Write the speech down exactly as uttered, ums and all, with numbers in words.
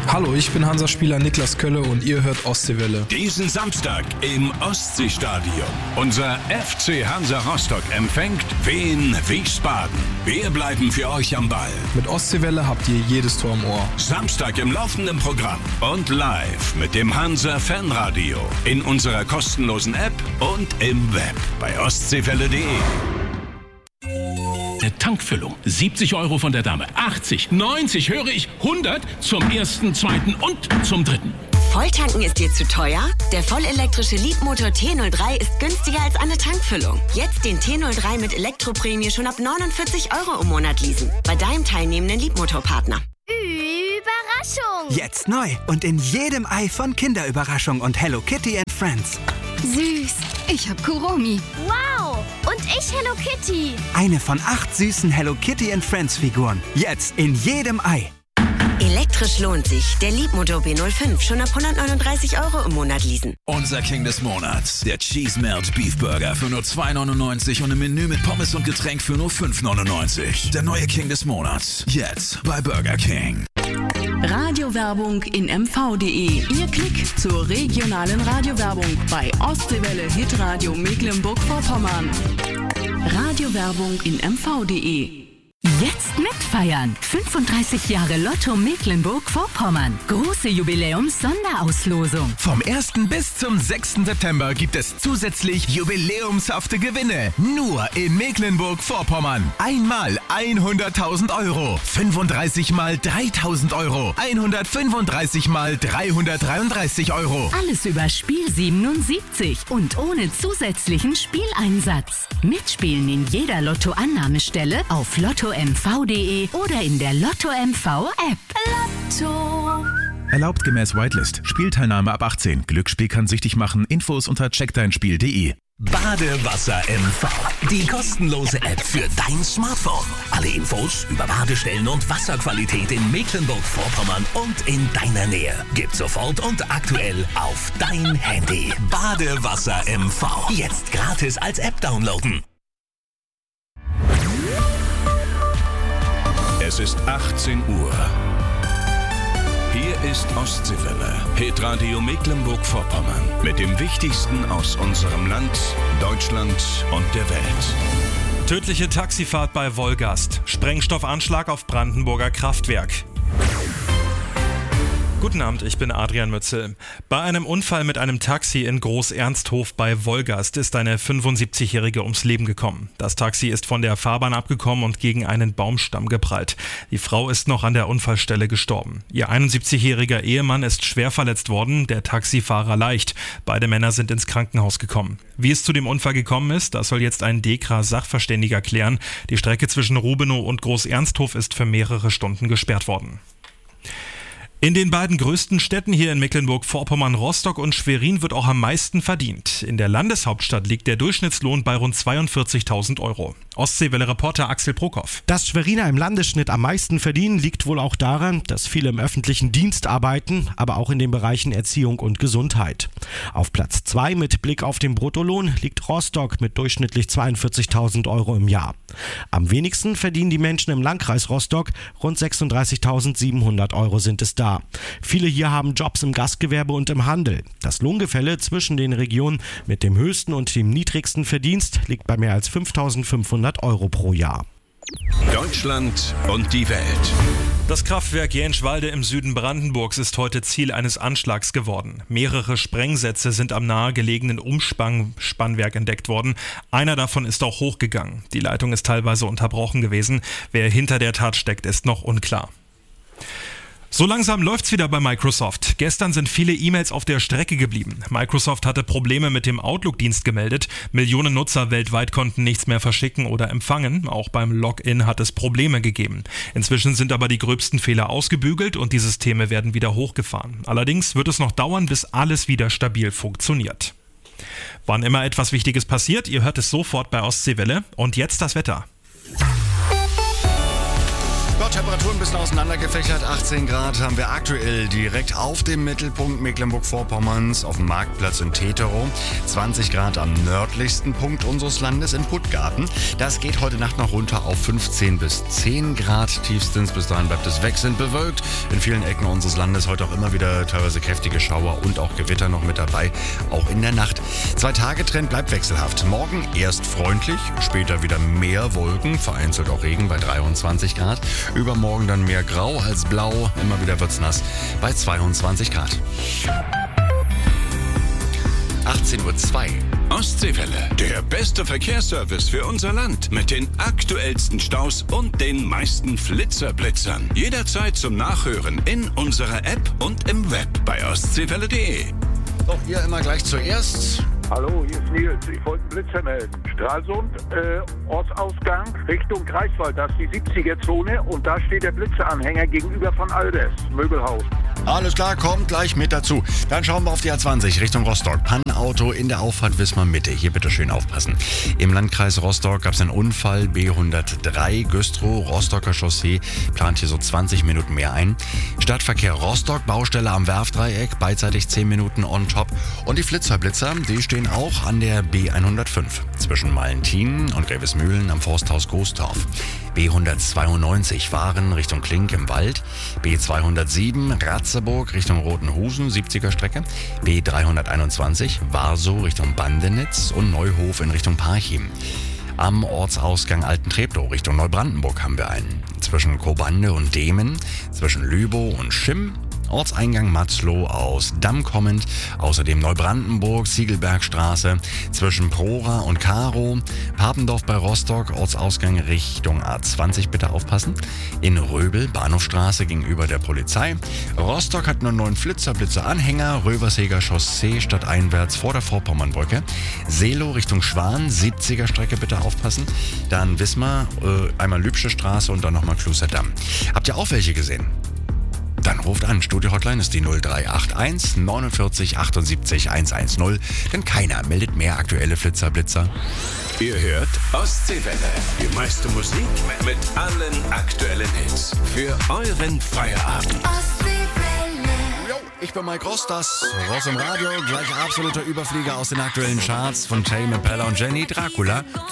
Hallo, ich bin Hansa-Spieler Niklas Kölle und ihr hört Ostseewelle. Diesen Samstag im Ostseestadion. Unser F C Hansa Rostock empfängt Wien Wiesbaden. Wir bleiben für euch am Ball. Mit Ostseewelle habt ihr jedes Tor im Ohr. Samstag im laufenden Programm und live mit dem Hansa Fanradio in unserer kostenlosen App und im Web bei ostseewelle punkt de. Eine Tankfüllung. siebzig Euro von der Dame. achtzig, neunzig, höre ich. hundert zum ersten, zweiten und zum dritten. Volltanken ist dir zu teuer? Der vollelektrische Leapmotor T null drei ist günstiger als eine Tankfüllung. Jetzt den T null drei mit Elektroprämie schon ab neunundvierzig Euro im Monat leasen. Bei deinem teilnehmenden Leapmotor-Partner. Überraschung! Jetzt neu und in jedem Ei von Kinderüberraschung und Hello Kitty and Friends. Süß. Ich hab Kuromi. Wow! Und ich Hello Kitty. Eine von acht süßen Hello Kitty and Friends Figuren. Jetzt in jedem Ei. Elektrisch lohnt sich. Der Leapmotor B null fünf schon ab hundertneununddreißig Euro im Monat leasen. Unser King des Monats. Der Cheese Melt Beef Burger für nur zwei neunundneunzig und ein Menü mit Pommes und Getränk für nur fünf neunundneunzig. Der neue King des Monats. Jetzt bei Burger King. Radiowerbung in m v punkt de. Ihr Klick zur regionalen Radiowerbung bei Ostseewelle Hitradio Mecklenburg-Vorpommern. Radiowerbung in m v punkt de. Jetzt mitfeiern. fünfunddreißig Jahre Lotto Mecklenburg-Vorpommern. Große Jubiläums-Sonderauslosung. Vom ersten bis zum sechsten September gibt es zusätzlich jubiläumshafte Gewinne. Nur in Mecklenburg-Vorpommern. Einmal hunderttausend Euro. fünfunddreißig mal dreitausend Euro. hundertfünfunddreißig mal dreihundertdreiunddreißig Euro. Alles über Spiel siebenundsiebzig und ohne zusätzlichen Spieleinsatz. Mitspielen in jeder Lotto-Annahmestelle auf lotto m v punkt de oder in der Lotto M V App. Lotto. Erlaubt gemäß Whitelist. Spielteilnahme ab achtzehn. Glücksspiel kann süchtig machen. Infos unter check dein spiel punkt de. Badewasser M V. Die kostenlose App für dein Smartphone. Alle Infos über Badestellen und Wasserqualität in Mecklenburg-Vorpommern und in deiner Nähe. Gib sofort und aktuell auf dein Handy. Badewasser M V. Jetzt gratis als App downloaden. Es ist achtzehn Uhr. Hier ist Ostseewelle, Hitradio Mecklenburg-Vorpommern mit dem Wichtigsten aus unserem Land, Deutschland und der Welt. Tödliche Taxifahrt bei Wolgast. Sprengstoffanschlag auf Brandenburger Kraftwerk. Guten Abend, ich bin Adrian Mützel. Bei einem Unfall mit einem Taxi in Groß-Ernsthof bei Wolgast ist eine fünfundsiebzigjährige ums Leben gekommen. Das Taxi ist von der Fahrbahn abgekommen und gegen einen Baumstamm geprallt. Die Frau ist noch an der Unfallstelle gestorben. Ihr einundsiebzigjähriger Ehemann ist schwer verletzt worden, der Taxifahrer leicht. Beide Männer sind ins Krankenhaus gekommen. Wie es zu dem Unfall gekommen ist, das soll jetzt ein D K R-Sachverständiger klären. Die Strecke zwischen Rubenow und Groß-Ernsthof ist für mehrere Stunden gesperrt worden. In den beiden größten Städten hier in Mecklenburg-Vorpommern, Rostock und Schwerin, wird auch am meisten verdient. In der Landeshauptstadt liegt der Durchschnittslohn bei rund zweiundvierzigtausend Euro. Ostseewelle-Reporter Axel Prokop. Dass Schweriner im Landesschnitt am meisten verdienen, liegt wohl auch daran, dass viele im öffentlichen Dienst arbeiten, aber auch in den Bereichen Erziehung und Gesundheit. Auf Platz zwei mit Blick auf den Bruttolohn liegt Rostock mit durchschnittlich zweiundvierzigtausend Euro im Jahr. Am wenigsten verdienen die Menschen im Landkreis Rostock, rund sechsunddreißigtausendsiebenhundert Euro sind es da. Viele hier haben Jobs im Gastgewerbe und im Handel. Das Lohngefälle zwischen den Regionen mit dem höchsten und dem niedrigsten Verdienst liegt bei mehr als fünftausendfünfhundert Euro pro Jahr. Deutschland und die Welt. Das Kraftwerk Jenschwalde im Süden Brandenburgs ist heute Ziel eines Anschlags geworden. Mehrere Sprengsätze sind am nahegelegenen Umspannwerk entdeckt worden. Einer davon ist auch hochgegangen. Die Leitung ist teilweise unterbrochen gewesen. Wer hinter der Tat steckt, ist noch unklar. So langsam läuft's wieder bei Microsoft. Gestern sind viele E-Mails auf der Strecke geblieben. Microsoft hatte Probleme mit dem Outlook-Dienst gemeldet. Millionen Nutzer weltweit konnten nichts mehr verschicken oder empfangen. Auch beim Login hat es Probleme gegeben. Inzwischen sind aber die gröbsten Fehler ausgebügelt und die Systeme werden wieder hochgefahren. Allerdings wird es noch dauern, bis alles wieder stabil funktioniert. Wann immer etwas Wichtiges passiert, ihr hört es sofort bei Ostseewelle. Und jetzt das Wetter. Gott Temperaturen ein bisschen auseinandergefächert. achtzehn Grad haben wir aktuell direkt auf dem Mittelpunkt Mecklenburg-Vorpommerns auf dem Marktplatz in Teterow. zwanzig Grad am nördlichsten Punkt unseres Landes in Puttgarten. Das geht heute Nacht noch runter auf fünfzehn bis zehn Grad tiefstens. Bis dahin bleibt es wechselnd bewölkt. In vielen Ecken unseres Landes heute auch immer wieder teilweise kräftige Schauer und auch Gewitter noch mit dabei, auch in der Nacht. Zwei-Tage-Trend bleibt wechselhaft. Morgen erst freundlich, später wieder mehr Wolken, vereinzelt auch Regen bei dreiundzwanzig Grad. Übermorgen dann mehr Grau als Blau, immer wieder wird's nass bei zweiundzwanzig Grad. achtzehn Uhr zwei. Ostseewelle, der beste Verkehrsservice für unser Land mit den aktuellsten Staus und den meisten Flitzerblitzern. Jederzeit zum Nachhören in unserer App und im Web bei ostseewelle punkt de. Doch ihr immer gleich zuerst. Hallo, hier ist Nils. Ich wollte einen Blitzer melden. Stralsund, äh, Ortsausgang Richtung Greifswald. Das ist die siebziger-Zone und da steht der Blitzeranhänger gegenüber von Alders, Möbelhaus. Alles klar, kommt gleich mit dazu. Dann schauen wir auf die A zwanzig Richtung Rostock. Pannenauto in der Auffahrt Wismar Mitte. Hier bitte schön aufpassen. Im Landkreis Rostock gab es einen Unfall. B hundertdrei Güstrow, Rostocker Chaussee. Plant hier so zwanzig Minuten mehr ein. Stadtverkehr Rostock, Baustelle am Werfdreieck. Beidseitig zehn Minuten on top. Und die Flitzerblitzer, die stehen auch an der B hundertfünf. Zwischen Malentin und Grevesmühlen am Forsthaus Goostorf. B hundertzweiundneunzig Waren Richtung Klink im Wald. B zweihundertsieben Ratzeburg Richtung Rotenhusen, siebziger Strecke. B dreihunderteinundzwanzig Warsow Richtung Bandenitz und Neuhof in Richtung Parchim. Am Ortsausgang Altentreptow Richtung Neubrandenburg haben wir einen. Zwischen Kobande und Demen, zwischen Lübow und Schimm. Ortseingang Matzlow aus Damm kommend, außerdem Neubrandenburg, Siegelbergstraße, zwischen Prora und Karow, Papendorf bei Rostock, Ortsausgang Richtung A zwanzig, bitte aufpassen, in Röbel, Bahnhofstraße gegenüber der Polizei, Rostock hat einen neuen Flitzerblitzer-Anhänger, Röverseger Chaussee stadteinwärts vor der Vorpommernbrücke, Seelow Richtung Schwan, siebziger Strecke, bitte aufpassen, dann Wismar, äh, einmal Lübsche Straße und dann nochmal Klosterdam. Habt ihr auch welche gesehen? Dann ruft an. Studio-Hotline ist die null drei acht eins neunundvierzig achtundsiebzig hundertzehn, denn keiner meldet mehr aktuelle Flitzerblitzer. Ihr hört Ostseewelle, die meiste Musik mit allen aktuellen Hits für euren Feierabend. Jo, ich bin Mike Ross, das Ross im Radio, gleich absoluter Überflieger aus den aktuellen Charts von Tame Impala und Jenny Dracula